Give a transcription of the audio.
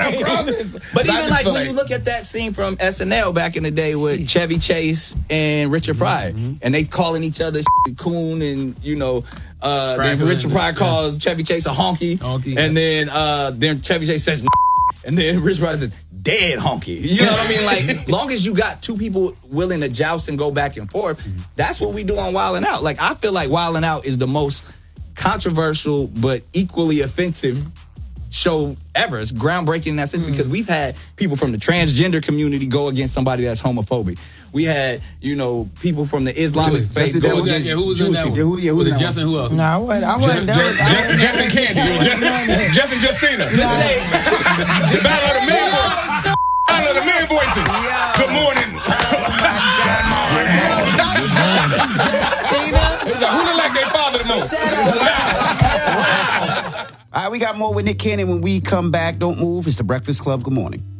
But even like when you look at that scene from SNL back in the day with Chevy Chase and Richard Pryor, and they calling each other coon, and then Richard Pryor calls Chevy Chase a honky, and then Chevy Chase says, and then Richard Pryor says, dead honky. You know what I mean? Like, long as you got two people willing to joust and go back and forth, that's what we do on Wild 'N Out. Like, I feel like Wild 'N Out is the most controversial but equally offensive show ever. It's groundbreaking in that sense because we've had people from the transgender community go against somebody that's homophobic. We had, people from the Islamic faith go against who was in that one? Was it Justin? Who else? No, I wasn't. Justin Candy. Justin Justina. Just say. The Battle of the Man Voices. Battle of the Man Voices. Good morning. Justina. Who look like their father the most? All right, we got more with Nick Cannon when we come back. Don't move. It's The Breakfast Club. Good morning.